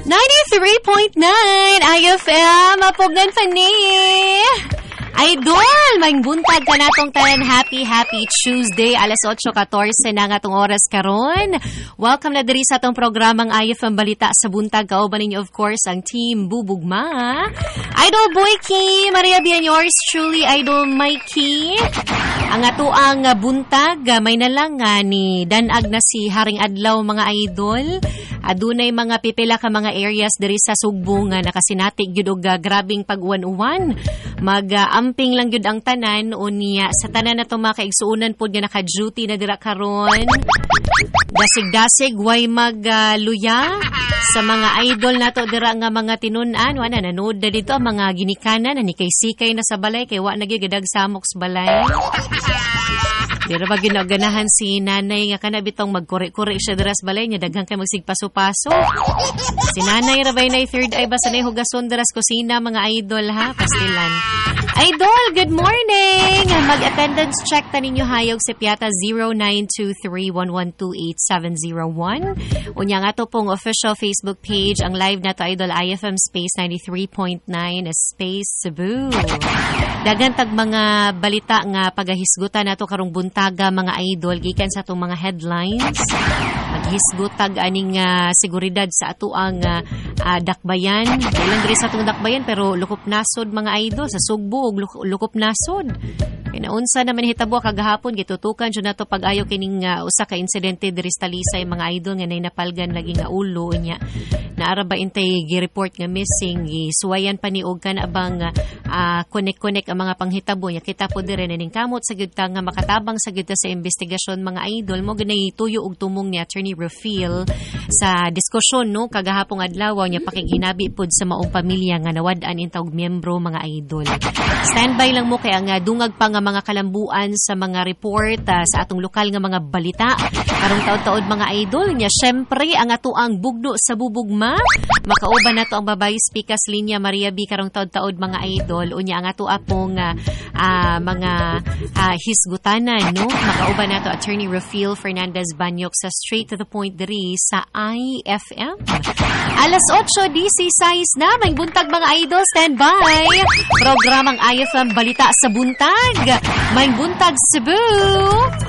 93.9 IFM, mapugnan pa ni Idol, may buntag ka natong tanan. Happy Tuesday, alas 8:14 na nga tong oras karon. Welcome na diri sa atong programang IFM Balita sa Buntag. Kauban ninyo of course ang team Bubugma. Idol Boyki, Maria Bian, yours truly, Idol Mikey. Ang atuang buntag, may nalang ni danag na si Haring Adlaw mga idol. Adunay mga pipila ka mga areas diri sa Sugbo nga nakasinatig gyud og grabing pag-uwan-uwan. Mag-amping lang gyud ang tanan unya sa tanan nato mga kaigsuonan pud nga naka-duty na dira karon. Dasig-dasig way magluya sa mga idol nato dira nga mga tinun-an. Wala nanood na dito ang mga ginikanan ni kay sikay na sa balay kay wa nagyadag samok sa balay. Dira ba ginaganahan si nanay nga kana bitong magkuri-kuri siya dira sa balay niya daghang kay magsigpaso-paso. Si nanay ra bay nay third eye ba sa nay hugason dira sa kusina mga idol ha, pastilan. Idol, good morning! Mag-attendance check ta ninyo hayog si Piata 0923-112-8701. Unya nga to pong official Facebook page, ang live na to Idol IFM Space 93.9 Space Cebu. Dagan tag mga balita nga pagahisgutan nato karong buntaga mga idol gikan sa atong mga headlines. Maghisgutag aning seguridad sa ato ang dakbayan. Ilang diri sa atong dakbayan pero lukop nasod mga idol sa Sugbo ug lukop nasod. Kinaunsa naman hitabo kagahapon gitutukan jud nato pag-ayo kining usa ka insidente diri sa Talisay mga idol nga nay napalgan lagi nga ulo nya. Naara ba intay gi-report nga missing gisuwayan pa ni og kana bang connect ang mga panghitabo nya kita po dire ning kamot sa gyud nga makatabang sa gyud sa investigasyon mga idol mo ganay tuyo og tumong ni Attorney Rafael sa diskusyon no kagahapong adlaw nya pakiginabi pod sa maong pamilya nga nawad-an intawg miyembro mga idol. Standby lang mo kay ang dungag pa nga mga kalambuan sa mga report sa atong lokal nga mga balita karong taud-taud mga idol nya syempre ang atuang bugdo sa Bubugma makauban nato ang babay speakers linya Maria B karong taud-taud mga idol unya ang ato apong mga hisgutanan no makauban nato Attorney Rafael Fernandez Banyok sa straight to the point diri sa IFM. Alas 8:16 na may buntag mga idol, standby programang IFM Balita sa Buntag. May buntag Cebu.